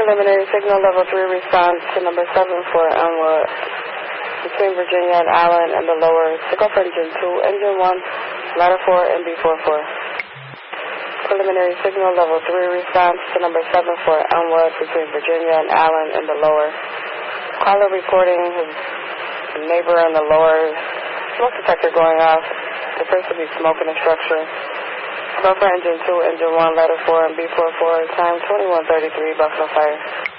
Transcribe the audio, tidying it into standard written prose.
Preliminary signal level 3 response to number 7 for Elmwood between Virginia and Allen and the lower. Take off engine 2, engine 1, ladder 4, and B44. Preliminary signal level 3 response to number 7 for Elmwood between Virginia and Allen and the lower. Caller reporting his neighbor in the lower smoke detector going off. The person be smoking the structure. Go for engine 2, engine 1, ladder 4, and B44, time 21:33, Buffalo Fire.